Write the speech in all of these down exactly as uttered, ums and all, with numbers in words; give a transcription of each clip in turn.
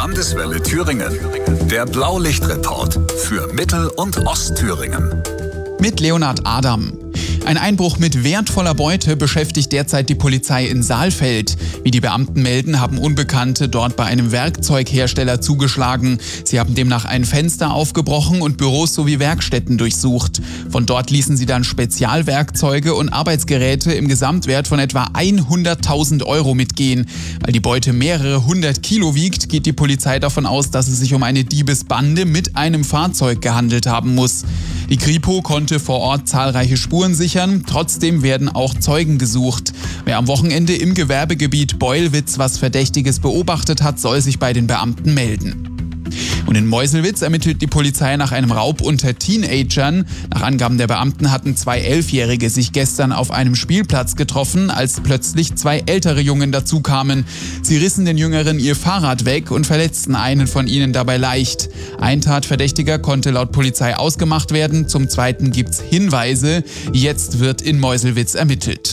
Landeswelle Thüringen. Der Blaulichtreport für Mittel- und Ostthüringen. Mit Leonhard Adam. Ein Einbruch mit wertvoller Beute beschäftigt derzeit die Polizei in Saalfeld. Wie die Beamten melden, haben Unbekannte dort bei einem Werkzeughersteller zugeschlagen. Sie haben demnach ein Fenster aufgebrochen und Büros sowie Werkstätten durchsucht. Von dort ließen sie dann Spezialwerkzeuge und Arbeitsgeräte im Gesamtwert von etwa hunderttausend Euro mitgehen. Weil die Beute mehrere hundert Kilo wiegt, geht die Polizei davon aus, dass es sich um eine Diebesbande mit einem Fahrzeug gehandelt haben muss. Die Kripo konnte vor Ort zahlreiche Spuren sichern, trotzdem werden auch Zeugen gesucht. Wer am Wochenende im Gewerbegebiet Beulwitz was Verdächtiges beobachtet hat, soll sich bei den Beamten melden. Und in Meuselwitz ermittelt die Polizei nach einem Raub unter Teenagern. Nach Angaben der Beamten hatten zwei Elfjährige sich gestern auf einem Spielplatz getroffen, als plötzlich zwei ältere Jungen dazukamen. Sie rissen den Jüngeren ihr Fahrrad weg und verletzten einen von ihnen dabei leicht. Ein Tatverdächtiger konnte laut Polizei ausgemacht werden, zum zweiten gibt's Hinweise. Jetzt wird in Meuselwitz ermittelt.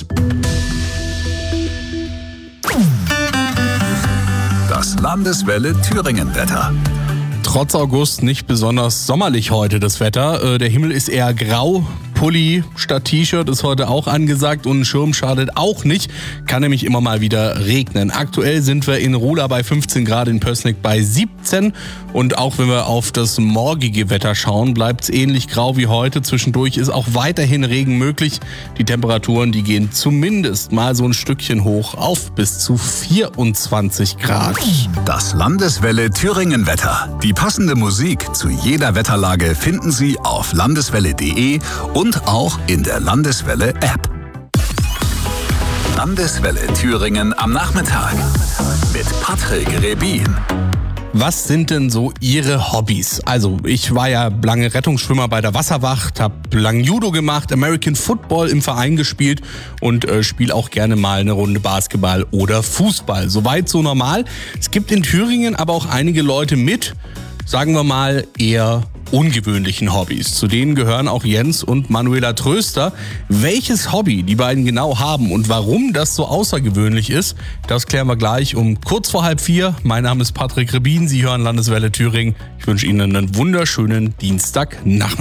Das Landeswelle Thüringen-Wetter. Trotz August nicht besonders sommerlich heute das Wetter. Der Himmel ist eher grau. Pulli statt T-Shirt ist heute auch angesagt und ein Schirm schadet auch nicht. Kann nämlich immer mal wieder regnen. Aktuell sind wir in Ruhla bei fünfzehn Grad, in Pößneck bei siebzehn. Und auch wenn wir auf das morgige Wetter schauen, bleibt es ähnlich grau wie heute. Zwischendurch ist auch weiterhin Regen möglich. Die Temperaturen, die gehen zumindest mal so ein Stückchen hoch auf bis zu vierundzwanzig Grad. Das Landeswelle Thüringen-Wetter. Die passende Musik zu jeder Wetterlage finden Sie auf landeswelle punkt de und Und auch in der Landeswelle-App. Landeswelle Thüringen am Nachmittag mit Patrick Rebin. Was sind denn so Ihre Hobbys? Also ich war ja lange Rettungsschwimmer bei der Wasserwacht, habe lang Judo gemacht, American Football im Verein gespielt und äh, spiele auch gerne mal eine Runde Basketball oder Fußball. Soweit so normal. Es gibt in Thüringen aber auch einige Leute mit, sagen wir mal, eher ungewöhnlichen Hobbys. Zu denen gehören auch Jens und Manuela Tröster. Welches Hobby die beiden genau haben und warum das so außergewöhnlich ist, das klären wir gleich um kurz vor halb vier. Mein Name ist Patrick Rebin, Sie hören Landeswelle Thüringen. Ich wünsche Ihnen einen wunderschönen Dienstagnachmittag.